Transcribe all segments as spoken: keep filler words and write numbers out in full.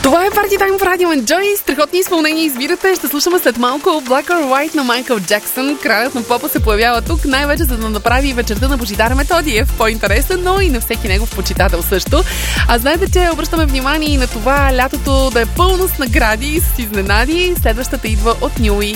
Това е Party Time в Radio Enjoy. Страхотни изпълнения избирате. Ще слушаме след малко Black or White на Майкъл Джаксън. Кралят на попа се появява тук, най-вече за да направи вечерта на Божидар Методиев по-интересен, но и на всеки негов почитател също. А знаете, че обръщаме внимание и на това лятото да е пълно с награди и с изненади. Следващата идва от Нюи.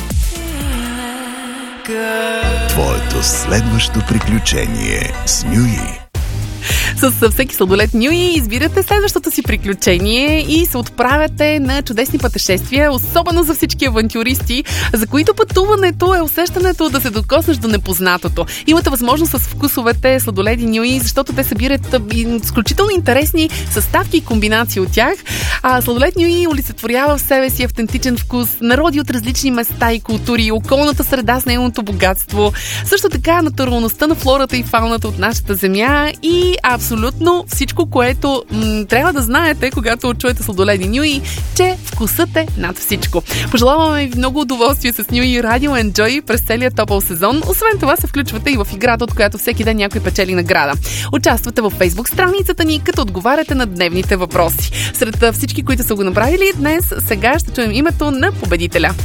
Твоето следващо приключение с Нюи. С всеки сладолет Нюи избирате следващото си приключение и се отправяте на чудесни пътешествия, особено за всички авантюристи, за които пътуването е усещането да се докоснеш до непознатото. Имате възможност с вкусовете сладоледи Нюи, защото те събират изключително интересни съставки и комбинации от тях. А сладолед Нюи олицетворява в себе си автентичен вкус, народи от различни места и култури, околната среда с нейното богатство, също така натуралността на флората и фауната от нашата земя и абсолютно всичко, което м- трябва да знаете, когато чуете сладоледи Нюи, че вкусът е над всичко. Пожелаваме ви много удоволствие с Нюи Radio Enjoy през целия топъл сезон. Освен това се включвате и в играта, от която всеки ден някой печели награда. Участвате във Facebook страницата ни, като отговаряте на дневните въпроси. Сред всички, които са го направили днес, сега ще чуем името на победителя.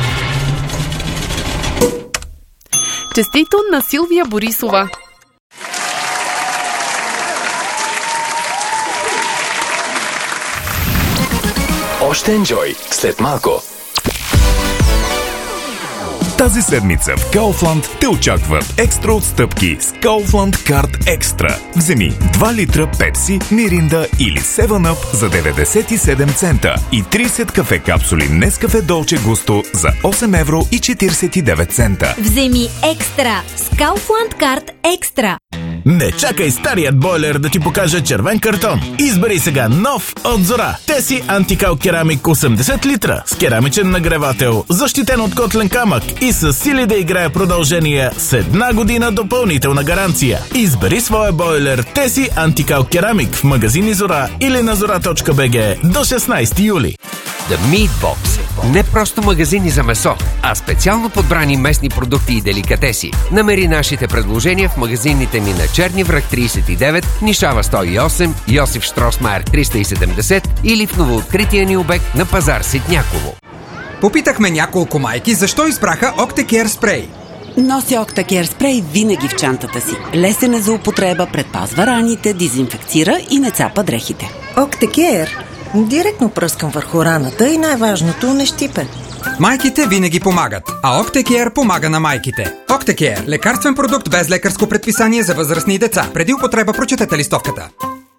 Честито на Силвия Борисова. Още Enjoy след малко. Тази седмица в Kaufland те очакват екстра отстъпки с Kaufland Card Extra. Вземи два литра Пепси, Миринда или седем ъп за деветдесет и седем цента и трийсет кафе капсули Нескафе Долче Густо за осем евро и четирийсет и девет цента. Вземи екстра с Kaufland Card Extra. Не чакай старият бойлер да ти покаже червен картон. Избери сега нов от Зора. Теси Антикал Керамик осемдесет литра с керамичен нагревател, защитен от котлен камък и с сили да играе продължение с една година допълнителна гаранция. Избери своя бойлер Теси Антикал Керамик в магазини Зора или на зора точка би джи до шестнайсети юли. The Meat Box. Не просто магазини за месо, а специално подбрани местни продукти и деликатеси. Намери нашите предложения в магазините ни на Черни връх трийсет и девет, Нишава сто и осем, Йосиф Штросмайер триста и седемдесет или в новооткрития ни обект на пазар Ситняково. Попитахме няколко майки защо избраха Octacare спрей. Нося Octacare спрей винаги в чантата си. Лесен е за употреба, предпазва раните, дезинфекцира и не цапа дрехите. Octacare директно пръскам върху раната и най-важното не щипе. Майките винаги помагат, а Octacare помага на майките. Octacare – лекарствен продукт без лекарско предписание за възрастни и деца. Преди употреба прочетете листовката.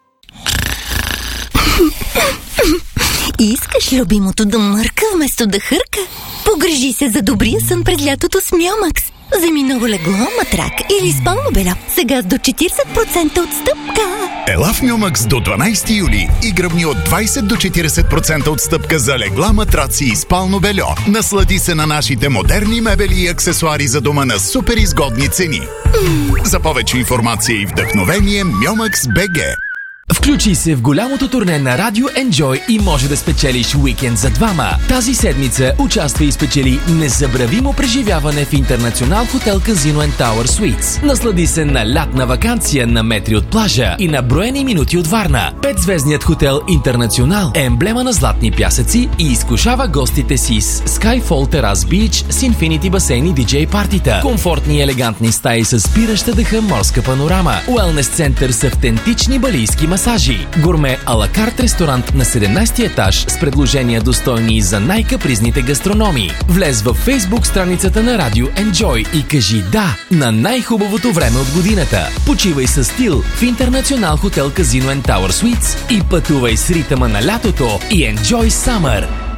Искаш любимото да мърка вместо да хърка? Погрижи се за добрия сън през лятото с Миомакс. Вземи ново легло, матрак или спално бельо. Сега с до четирийсет процента отстъпка. Ела в Мюмакс до дванайсети юли и гръбни от двайсет до четирийсет процента отстъпка за легла, матраци и спално бельо. Наслади се на нашите модерни мебели и аксесуари за дома на супер изгодни цени. Mm. За повече информация и вдъхновение Мюмакс точка би джи. Включи се в голямото турне на Radio Enjoy и може да спечелиш уикенд за двама. Тази седмица участва и спечели незабравимо преживяване в Интернационал хотел Казино енд Тауър Суитс. Наслади се на лятна ваканция на метри от плажа и на броени минути от Варна. Петзвездният хотел Интернационал е емблема на златни пясъци и изкушава гостите си с Skyfall Terrace Beach с Infinity басейн и диджей партита, комфортни и елегантни стаи с спираща дъха морска панорама, уелнес център с автентични балийски масажи, масажи, гурме алакарт ресторант на седемнайсети етаж с предложения достойни за най-капризните гастрономии. Влез във Facebook страницата на Radio Enjoy и кажи да на най-хубавото време от годината. Почивай със стил в Интернационал хотел Казино енд Тауър Суитс и пътувай с ритъма на лятото и Enjoy Summer.